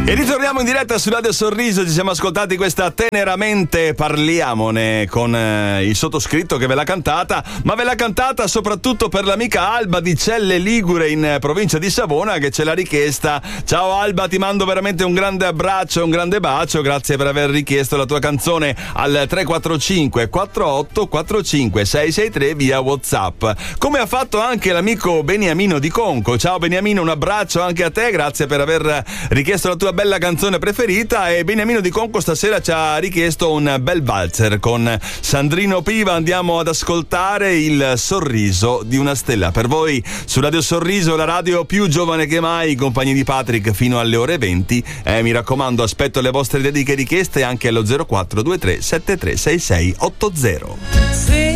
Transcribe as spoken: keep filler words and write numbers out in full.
E ritorniamo in diretta su Radio Sorriso. Ci siamo ascoltati questa Teneramente Parliamone con eh, il sottoscritto che ve l'ha cantata, ma ve l'ha cantata soprattutto per l'amica Alba di Celle Ligure in eh, provincia di Savona, che ce l'ha richiesta. Ciao Alba, ti mando veramente un grande abbraccio e un grande bacio. Grazie per aver richiesto la tua canzone al tre quattro cinque quattro otto quattro cinque sei sei tre via WhatsApp, come ha fatto anche l'amico Beniamino di Conco. Ciao Beniamino, un abbraccio anche a te, grazie per aver richiesto la tua bella canzone preferita. E Beniamino di Conco stasera ci ha richiesto un bel valzer con Sandrino Piva. Andiamo ad ascoltare Il sorriso di una stella per voi su Radio Sorriso, la radio più giovane che mai, compagni di Patrick fino alle ore venti. E mi raccomando, aspetto le vostre dediche richieste anche allo zero quattro due tre sette tre sei sei otto zero.